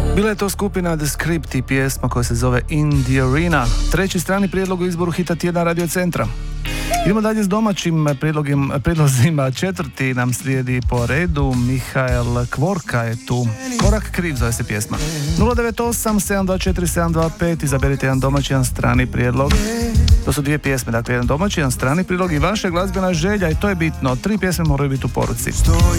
Bila je to skupina The Script i pjesma koja se zove In the Arena. Treći strani prijedlog u izboru hita tjedna Radio Centra. Idemo dalje s domaćim prijedlozima. Četvrti nam slijedi po redu. Mihael Kvorka je tu. Korak kriv zove se pjesma. 098 724 725. Izaberite jedan domaći, jedan strani prijedlog. To su dvije pjesme, dakle jedan domaći, jedan strani prijedlog i vaša glazbena želja, i to je bitno. 3 pjesme moraju biti u poruci.